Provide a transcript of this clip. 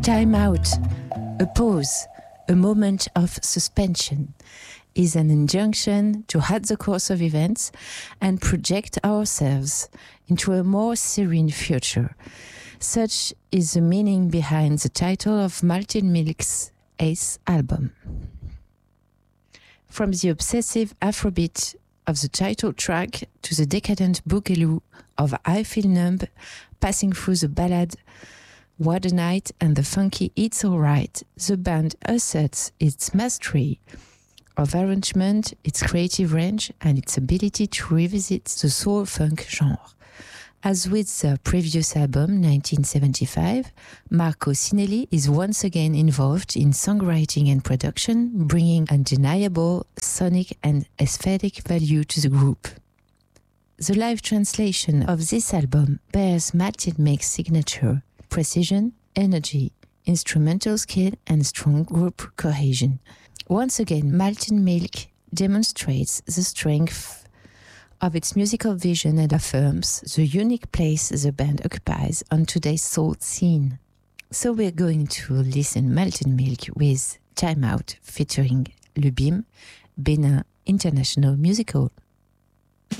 Time out, a pause, a moment of suspension, is an injunction to halt the course of events and project ourselves into a more serene future. Such is the meaning behind the title of Maltin Milk's 8th album. From the obsessive Afrobeat of the title track to the decadent boogaloo of I Feel Numb, passing through the ballad What a Night and the funky It's Alright, the band asserts its mastery of arrangement, its creative range, and its ability to revisit the soul-funk genre. As with the previous album, 1975, Marco Sinelli is once again involved in songwriting and production, bringing undeniable sonic and aesthetic value to the group. The live translation of this album bears Maltin Milk's signature: precision, energy, instrumental skill, and strong group cohesion. Once again, Maltin Milk demonstrates the strength of its musical vision and affirms the unique place the band occupies on today's soul scene. So we're going to listen Maltin Milk with Time Out featuring Lubim, Benin International Musical.